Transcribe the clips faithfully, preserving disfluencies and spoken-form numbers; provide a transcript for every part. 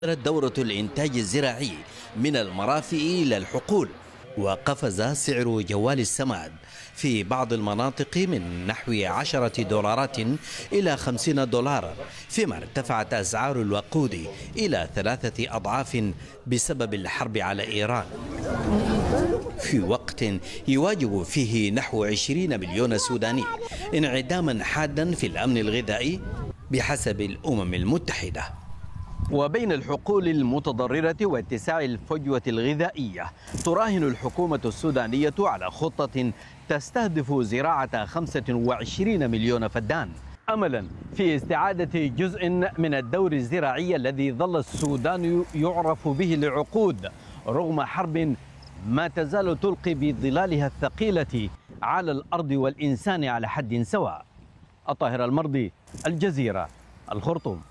دورة الإنتاج الزراعي من المرافئ إلى الحقول، وقفز سعر جوال السماد في بعض المناطق من نحو عشرة دولارات إلى خمسين دولارا، فيما ارتفعت أسعار الوقود إلى ثلاثة أضعاف بسبب الحرب على إيران، في وقت يواجه فيه نحو عشرين مليون سوداني انعداما حادا في الأمن الغذائي بحسب الأمم المتحدة. وبين الحقول المتضررة واتساع الفجوة الغذائية، تراهن الحكومة السودانية على خطة تستهدف زراعة خمسة وعشرين مليون فدان، أملا في استعادة جزء من الدور الزراعي الذي ظل السودان يعرف به لعقود رغم حرب ما تزال تلقي بظلالها الثقيلة على الأرض والإنسان على حد سواء. الطاهر المرضي، الجزيرة، الخرطوم.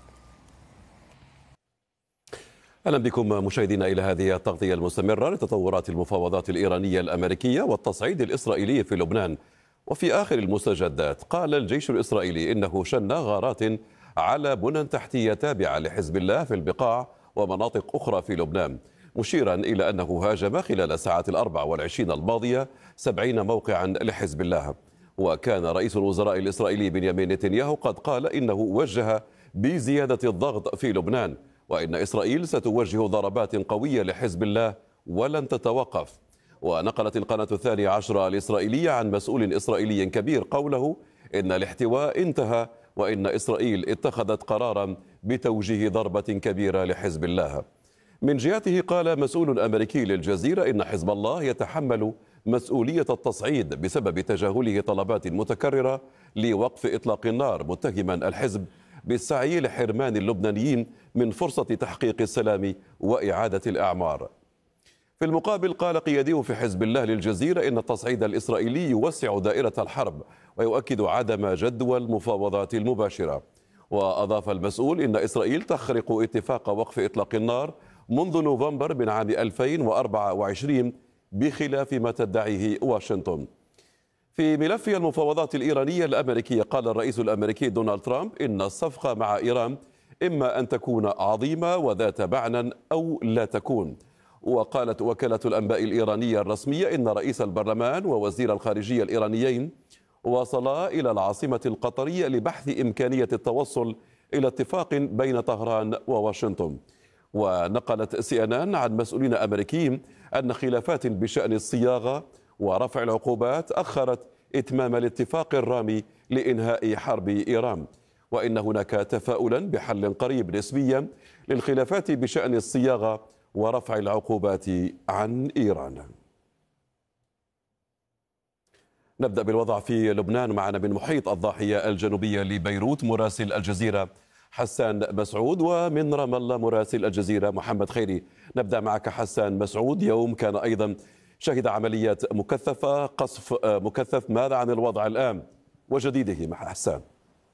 أهلا بكم مشاهدينا إلى هذه التغطية المستمرة لتطورات المفاوضات الإيرانية الأمريكية والتصعيد الإسرائيلي في لبنان. وفي آخر المستجدات قال الجيش الإسرائيلي إنه شن غارات على بنى تحتية تابعة لحزب الله في البقاع ومناطق أخرى في لبنان، مشيرا إلى أنه هاجم خلال الساعات الأربع والعشرين الماضية سبعين موقعا لحزب الله. وكان رئيس الوزراء الإسرائيلي بنيامين نتنياهو قد قال إنه وجه بزيادة الضغط في لبنان، وإن إسرائيل ستوجه ضربات قوية لحزب الله ولن تتوقف. ونقلت القناة الثانية عشرة الإسرائيلية عن مسؤول إسرائيلي كبير قوله إن الاحتواء انتهى، وإن إسرائيل اتخذت قرارا بتوجيه ضربة كبيرة لحزب الله. من جهته قال مسؤول أمريكي للجزيرة إن حزب الله يتحمل مسؤولية التصعيد بسبب تجاهله طلبات متكررة لوقف إطلاق النار، متهما الحزب بالسعي لحرمان اللبنانيين من فرصة تحقيق السلام وإعادة الأعمار. في المقابل قال قيادي في حزب الله للجزيرة إن التصعيد الإسرائيلي يوسع دائرة الحرب ويؤكد عدم جدوى المفاوضات المباشرة. وأضاف المسؤول إن إسرائيل تخرق اتفاق وقف إطلاق النار منذ نوفمبر من عام ألفين وأربعة وعشرين بخلاف ما تدعيه واشنطن. في ملف المفاوضات الإيرانية الأمريكية قال الرئيس الأمريكي دونالد ترامب إن الصفقة مع إيران إما أن تكون عظيمة وذات معنى أو لا تكون. وقالت وكالة الأنباء الإيرانية الرسمية إن رئيس البرلمان ووزير الخارجية الإيرانيين وصلا إلى العاصمة القطرية لبحث إمكانية التوصل إلى اتفاق بين طهران وواشنطن. ونقلت سي ان ان عن مسؤولين أمريكيين أن خلافات بشأن الصياغة ورفع العقوبات أخرت إتمام الاتفاق الرامي لإنهاء حرب إيران، وإن هناك تفاؤلا بحل قريب نسبيا للخلافات بشأن الصياغة ورفع العقوبات عن إيران. نبدأ بالوضع في لبنان. معنا من محيط الضاحية الجنوبية لبيروت مراسل الجزيرة حسان مسعود، ومن رام الله مراسل الجزيرة محمد خيري. نبدأ معك حسان مسعود. يوم كان أيضا شهد عمليات مكثفة، قصف مكثف، ماذا عن الوضع الآن وجديده مع حسان؟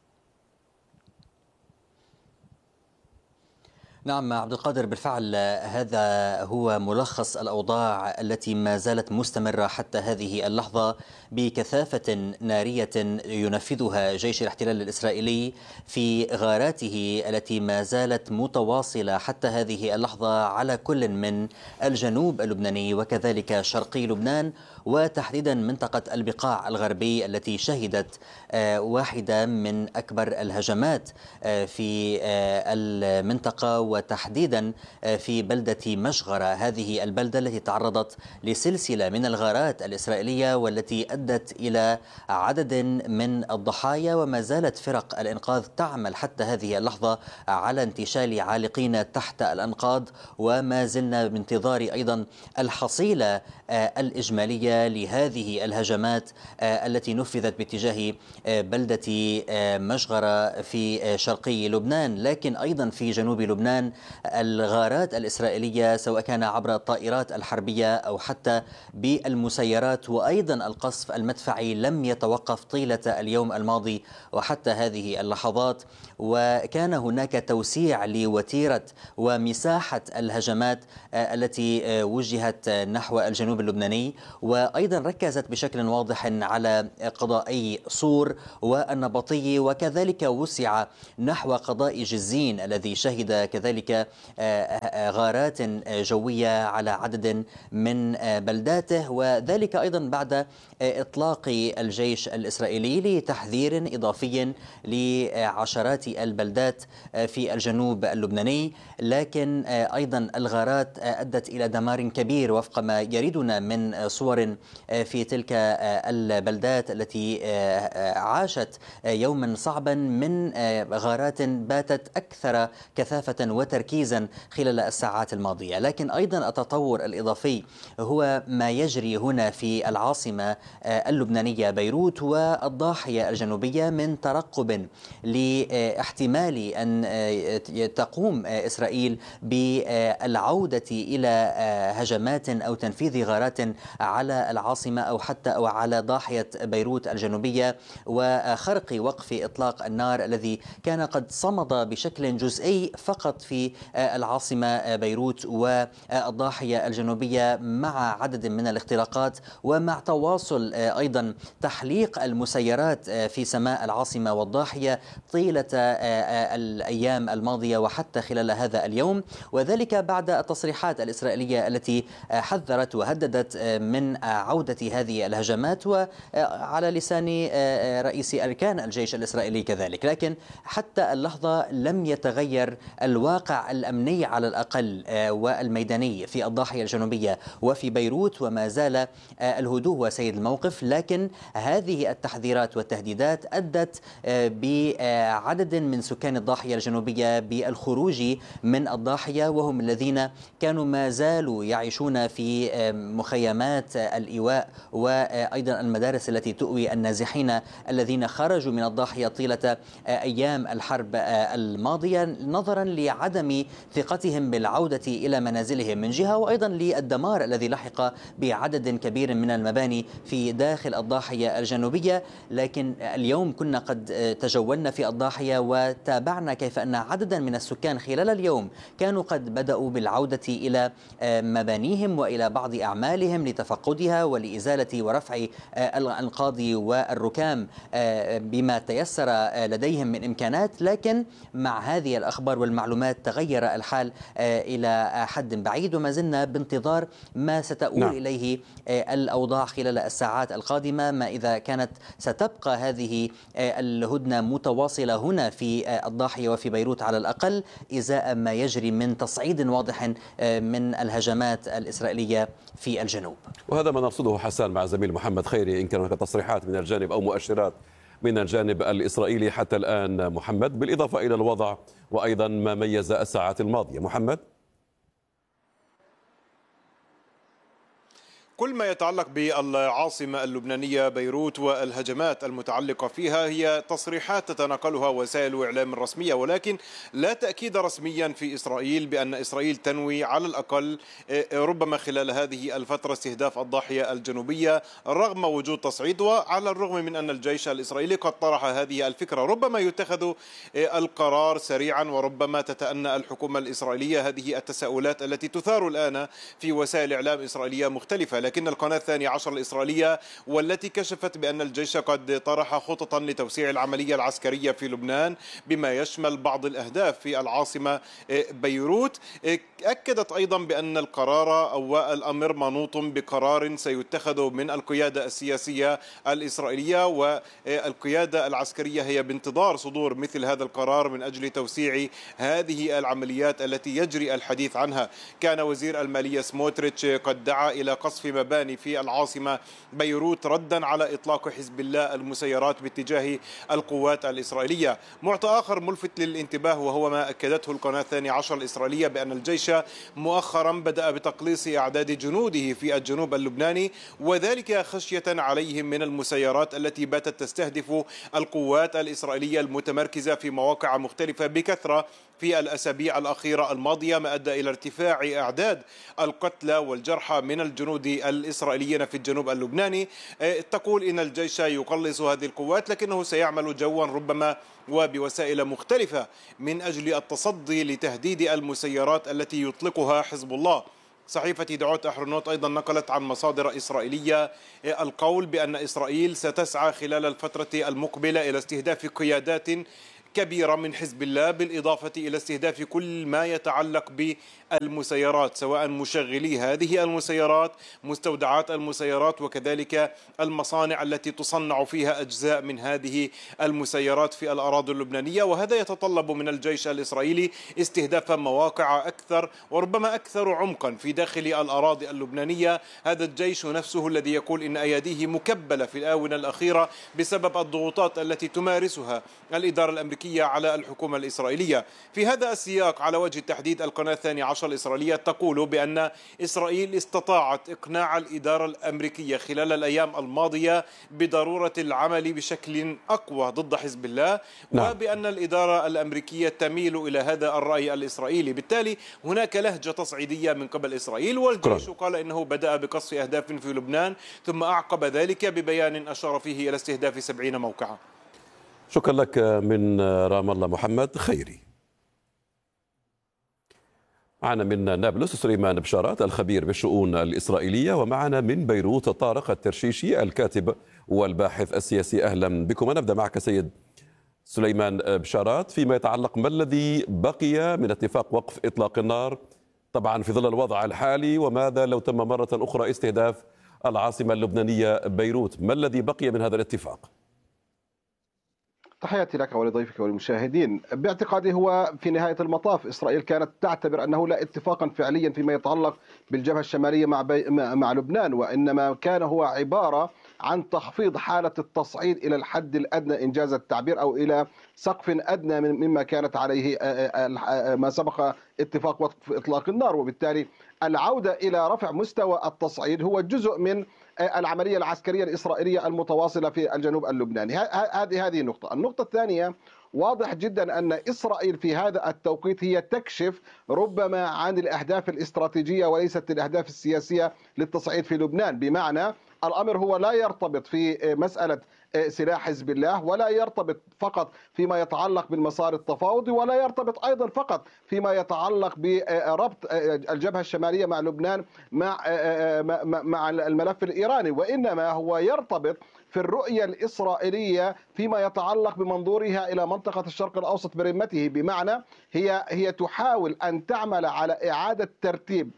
نعم عبد القادر، بالفعل هذا هو ملخص الأوضاع التي ما زالت مستمرة حتى هذه اللحظة بكثافة نارية ينفذها جيش الاحتلال الإسرائيلي في غاراته التي ما زالت متواصلة حتى هذه اللحظة على كل من الجنوب اللبناني وكذلك شرقي لبنان، وتحديدا منطقة البقاع الغربي التي شهدت واحدة من أكبر الهجمات في المنطقة، وتحديدا في بلدة مشغرة، هذه البلدة التي تعرضت لسلسلة من الغارات الإسرائيلية والتي أدت إلى عدد من الضحايا، وما زالت فرق الإنقاذ تعمل حتى هذه اللحظة على انتشال عالقين تحت الأنقاض، وما زلنا بانتظار أيضا الحصيلة الإجمالية لهذه الهجمات التي نفذت باتجاه بلدة مشغرة في شرقي لبنان. لكن أيضا في جنوب لبنان الغارات الإسرائيلية سواء كان عبر الطائرات الحربية أو حتى بالمسيرات وأيضا القصف المدفعي لم يتوقف طيلة اليوم الماضي وحتى هذه اللحظات، وكان هناك توسيع لوتيرة ومساحة الهجمات التي وجهت نحو الجنوب اللبناني، وأيضا ركزت بشكل واضح على قضائي صور والنبطي، وكذلك وسع نحو قضاء جزين الذي شهد كذلك كذلك غارات جوية على عدد من بلداته، وذلك أيضا بعد إطلاق الجيش الإسرائيلي لتحذير إضافي لعشرات البلدات في الجنوب اللبناني. لكن أيضا الغارات أدت إلى دمار كبير وفق ما يريدنا من صور في تلك البلدات التي عاشت يوما صعبا من غارات باتت أكثر كثافة وتركيزا خلال الساعات الماضية. لكن أيضا التطور الإضافي هو ما يجري هنا في العاصمة اللبنانية بيروت والضاحية الجنوبية من ترقب لاحتمال أن تقوم إسرائيل بالعودة إلى هجمات أو تنفيذ غارات على العاصمة أو حتى أو على ضاحية بيروت الجنوبية، وخرق وقف إطلاق النار الذي كان قد صمد بشكل جزئي فقط في العاصمة بيروت والضاحية الجنوبية مع عدد من الاختراقات، ومع تواصل أيضا تحليق المسيرات في سماء العاصمة والضاحية طيلة الأيام الماضية وحتى خلال هذا اليوم. وذلك بعد التصريحات الإسرائيلية التي حذرت وهددت من عودة هذه الهجمات، وعلى لسان رئيس أركان الجيش الإسرائيلي كذلك. لكن حتى اللحظة لم يتغير الواقع الأمني على الأقل والميداني في الضاحية الجنوبية وفي بيروت، وما زال الهدوء وسيد الموقف. لكن هذه التحذيرات والتهديدات أدت بعدد من سكان الضاحية الجنوبية بالخروج من الضاحية، وهم الذين كانوا ما زالوا يعيشون في مخيمات الإيواء وأيضا المدارس التي تؤوي النازحين الذين خرجوا من الضاحية طيلة أيام الحرب الماضية، نظرا لعدم ثقتهم بالعودة إلى منازلهم من جهة، وأيضا للدمار الذي لحق بعدد كبير من المباني في داخل الضاحية الجنوبية. لكن اليوم كنا قد تجولنا في الضاحية وتابعنا كيف أن عددا من السكان خلال اليوم كانوا قد بدأوا بالعودة إلى مبانيهم وإلى بعض أعمالهم لتفقدها ولإزالة ورفع الأنقاض والركام بما تيسر لديهم من إمكانات. لكن مع هذه الأخبار والمعلومات تغير الحال إلى حد بعيد، وما زلنا بانتظار ما ستؤول نعم. إليه الأوضاع خلال الساعات القادمة، ما إذا كانت ستبقى هذه الهدنة متواصلة هنا في الضاحية وفي بيروت على الأقل، إزاء ما يجري من تصعيد واضح من الهجمات الإسرائيلية في الجنوب. وهذا ما نرصده حسان مع زميل محمد خيري، إن كان هناك تصريحات من الجانب أو مؤشرات من الجانب الإسرائيلي حتى الآن محمد، بالإضافة إلى الوضع وأيضا ما ميز الساعات الماضية. محمد. كل ما يتعلق بالعاصمة اللبنانية بيروت والهجمات المتعلقة فيها هي تصريحات تتناقلها وسائل الإعلام الرسمية، ولكن لا تأكيد رسميا في إسرائيل بأن إسرائيل تنوي على الأقل ربما خلال هذه الفترة استهداف الضاحية الجنوبية رغم وجود تصعيد، وعلى الرغم من أن الجيش الإسرائيلي قد طرح هذه الفكرة. ربما يتخذ القرار سريعا وربما تتأنى الحكومة الإسرائيلية. هذه التساؤلات التي تثار الآن في وسائل إعلام إسرائيلية مختلفة. لكن القناة الثانية عشر الإسرائيلية والتي كشفت بأن الجيش قد طرح خططا لتوسيع العملية العسكرية في لبنان بما يشمل بعض الأهداف في العاصمة بيروت، أكدت أيضا بأن القرار أو الأمر منوط بقرار سيتخذ من القيادة السياسية الإسرائيلية، والقيادة العسكرية هي بانتظار صدور مثل هذا القرار من أجل توسيع هذه العمليات التي يجري الحديث عنها. كان وزير المالية سموتريتش قد دعا إلى قصف مباني في العاصمة بيروت ردا على إطلاق حزب الله المسيرات باتجاه القوات الإسرائيلية. معطى آخر ملفت للانتباه وهو ما أكدته القناة الثانية عشر الإسرائيلية بأن الجيش مؤخرا بدأ بتقليص أعداد جنوده في الجنوب اللبناني، وذلك خشية عليهم من المسيرات التي باتت تستهدف القوات الإسرائيلية المتمركزة في مواقع مختلفة بكثرة في الأسابيع الأخيرة الماضية، ما أدى إلى ارتفاع أعداد القتلى والجرحى من الجنود الإسرائيليين في الجنوب اللبناني. تقول إن الجيش يقلص هذه القوات لكنه سيعمل جوا ربما وبوسائل مختلفة من أجل التصدي لتهديد المسيرات التي يطلقها حزب الله. صحيفة دعوت أحرنوت أيضا نقلت عن مصادر إسرائيلية القول بأن إسرائيل ستسعى خلال الفترة المقبلة إلى استهداف قيادات كبيرة من حزب الله، بالإضافة إلى استهداف كل ما يتعلق بالمسيرات، سواء مشغلي هذه المسيرات، مستودعات المسيرات، وكذلك المصانع التي تصنع فيها أجزاء من هذه المسيرات في الأراضي اللبنانية. وهذا يتطلب من الجيش الإسرائيلي استهداف مواقع أكثر وربما أكثر عمقا في داخل الأراضي اللبنانية. هذا الجيش نفسه الذي يقول إن أيديه مكبلة في الآونة الأخيرة بسبب الضغوطات التي تمارسها الإدارة الأمريكية على الحكومة الإسرائيلية. في هذا السياق على وجه التحديد القناة الثانية عشر الإسرائيلية تقول بأن إسرائيل استطاعت إقناع الإدارة الأمريكية خلال الأيام الماضية بضرورة العمل بشكل أقوى ضد حزب الله، نعم. وبأن الإدارة الأمريكية تميل إلى هذا الرأي الإسرائيلي. بالتالي هناك لهجة تصعيدية من قبل إسرائيل، والجيش قال إنه بدأ بقصف أهداف في لبنان ثم أعقب ذلك ببيان أشار فيه إلى استهداف سبعين موقعا. شكرا لك من رام الله محمد خيري. معنا من نابلس سليمان بشارات الخبير بالشؤون الإسرائيلية، ومعنا من بيروت طارق الترشيشي الكاتب والباحث السياسي. أهلا بكم. نبدأ معك سيد سليمان بشارات فيما يتعلق ما الذي بقي من اتفاق وقف إطلاق النار طبعا في ظل الوضع الحالي، وماذا لو تم مرة أخرى استهداف العاصمة اللبنانية بيروت؟ ما الذي بقي من هذا الاتفاق؟ تحياتي لك ولضيفك والمشاهدين. باعتقادي هو في نهاية المطاف إسرائيل كانت تعتبر أنه لا اتفاقا فعليا فيما يتعلق بالجبهة الشمالية مع, بي... مع لبنان، وإنما كان هو عبارة عن تخفيض حالة التصعيد إلى الحد الأدنى إنجاز التعبير، أو إلى سقف أدنى مما كانت عليه ما سبق اتفاق وقف إطلاق النار. وبالتالي العودة إلى رفع مستوى التصعيد هو جزء من العملية العسكرية الإسرائيلية المتواصلة في الجنوب اللبناني. هذه هذه النقطة. النقطة الثانية، واضح جدا أن إسرائيل في هذا التوقيت هي تكشف ربما عن الأهداف الاستراتيجية وليست الأهداف السياسية للتصعيد في لبنان. بمعنى الأمر هو لا يرتبط في مسألة سلاح حزب الله، ولا يرتبط فقط فيما يتعلق بالمسار التفاوضي، ولا يرتبط أيضا فقط فيما يتعلق بربط الجبهة الشمالية مع لبنان مع مع الملف الإيراني، وإنما هو يرتبط في الرؤية الإسرائيلية فيما يتعلق بمنظورها إلى منطقة الشرق الأوسط برمته. بمعنى هي هي تحاول أن تعمل على إعادة ترتيب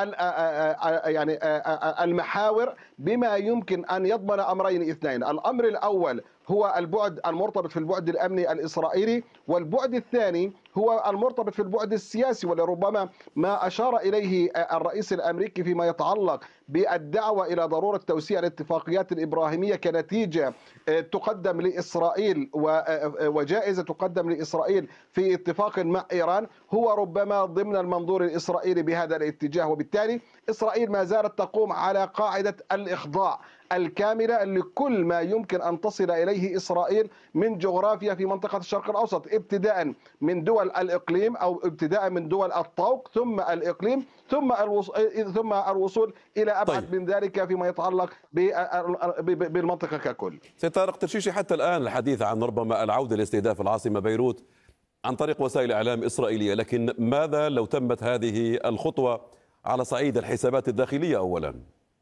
يعني المحاور بما يمكن أن يضمن أمرين اثنين. الأمر الأول هو البعد المرتبط في البعد الأمني الإسرائيلي، والبعد الثاني هو المرتبط في البعد السياسي، ولربما ما أشار إليه الرئيس الأمريكي فيما يتعلق بالدعوة إلى ضرورة توسيع الاتفاقيات الإبراهيمية كنتيجة تقدم لإسرائيل وجائزة تقدم لإسرائيل في اتفاق مع إيران، هو ربما ضمن المنظور الإسرائيلي بهذا الاتجاه. وبالتالي إسرائيل ما زالت تقوم على قاعدة الإخضاع الكاملة لكل ما يمكن أن تصل إليه إسرائيل من جغرافيا في منطقة الشرق الأوسط، ابتداء من دول الإقليم أو ابتداء من دول الطوق ثم الإقليم ثم الوصول ثم الوصول إلى أبعد طيب. من ذلك فيما يتعلق بالمنطقة ككل. سيد طارق ترشيشي، حتى الآن الحديث عن ربما العودة لاستهداف العاصمة بيروت عن طريق وسائل إعلام إسرائيلية، لكن ماذا لو تمت هذه الخطوة على صعيد الحسابات الداخلية أولا؟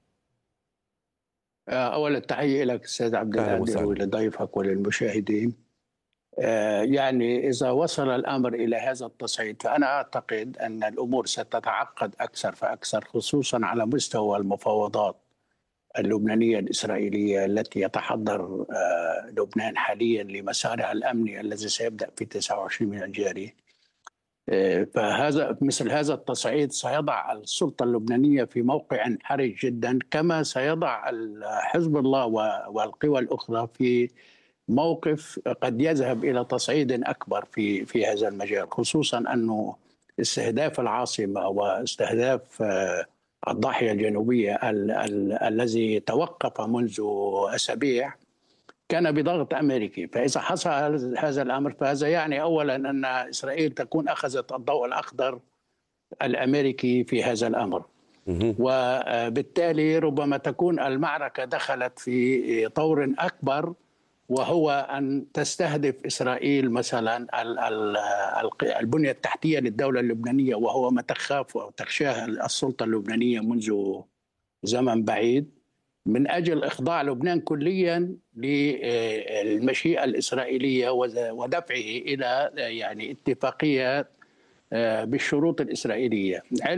أولا تحية لك أستاذ عبد القادر ولضيفك وللمشاهدين. يعني إذا وصل الأمر إلى هذا التصعيد فأنا أعتقد أن الأمور ستتعقد أكثر فأكثر، خصوصا على مستوى المفاوضات اللبنانية الإسرائيلية التي يتحضر لبنان حاليا لمسارها الأمني الذي سيبدأ في تسعة وعشرين من الجاري. فهذا مثل هذا التصعيد سيضع السلطة اللبنانية في موقع حرج جدا، كما سيضع حزب الله والقوى الأخرى في موقف قد يذهب إلى تصعيد أكبر في في هذا المجال، خصوصا أنه استهداف العاصمة واستهداف الضاحية الجنوبية ال ال الذي توقف منذ أسابيع كان بضغط أمريكي. فإذا حصل هذا الأمر فهذا يعني أولا أن إسرائيل تكون أخذت الضوء الأخضر الأمريكي في هذا الأمر، وبالتالي ربما تكون المعركة دخلت في طور أكبر، وهو أن تستهدف إسرائيل مثلا البنية التحتية للدولة اللبنانية، وهو ما تخاف أو تخشاه السلطة اللبنانية منذ زمن بعيد. من أجل إخضاع لبنان كليا للمشيئة الإسرائيلية ودفعه إلى يعني اتفاقية بالشروط الإسرائيلية.